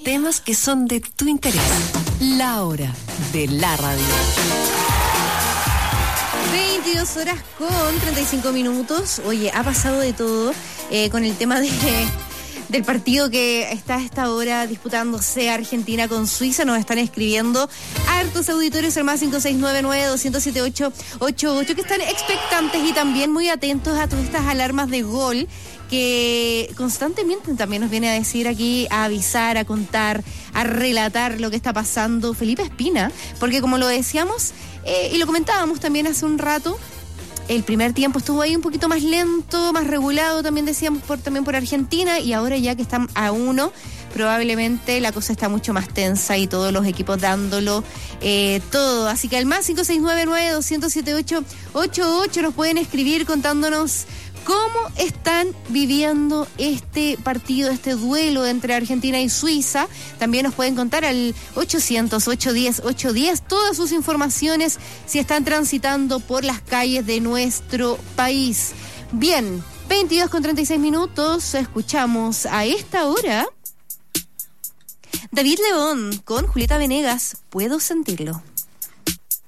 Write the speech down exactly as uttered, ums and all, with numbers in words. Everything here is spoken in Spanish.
temas que son de tu interés. La hora de la radio. veintidós horas con treinta y cinco minutos. Oye, ha pasado de todo eh, con el tema de... del partido que está a esta hora disputándose Argentina con Suiza. Nos están escribiendo hartos auditores al más cinco seis nueve nueve, dos cero siete, ocho ocho ocho que están expectantes y también muy atentos a todas estas alarmas de gol que constantemente también nos viene a decir aquí, a avisar, a contar, a relatar lo que está pasando Felipe Espina, porque como lo decíamos eh, y lo comentábamos también hace un rato, el primer tiempo estuvo ahí un poquito más lento, más regulado, también decíamos por, también por Argentina, y ahora ya que están a uno, probablemente la cosa está mucho más tensa y todos los equipos dándolo eh, todo. Así que al más cinco seis nueve nueve, dos cero siete, ocho ocho ocho nos pueden escribir contándonos cómo están viviendo este partido, este duelo entre Argentina y Suiza. También nos pueden contar al ochocientos, ochocientos diez, ochocientos diez todas sus informaciones si están transitando por las calles de nuestro país. Bien, veintidós con treinta y seis minutos, escuchamos a esta hora David León con Julieta Venegas, Puedo Sentirlo.